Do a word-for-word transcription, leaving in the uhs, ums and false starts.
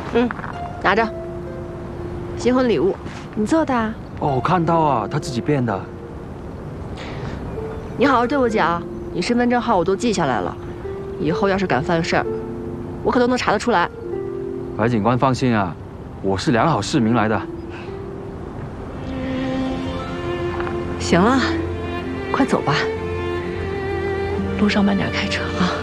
嗯，拿着，新婚礼物，你做的啊？ 哦，我看到啊，他自己变的。 你好好对我讲，你身份证号我都记下来了，以后要是敢犯事儿，我可都能查得出来。 白警官放心啊，我是良好市民来的。 行了，快走吧，路上慢点开车啊。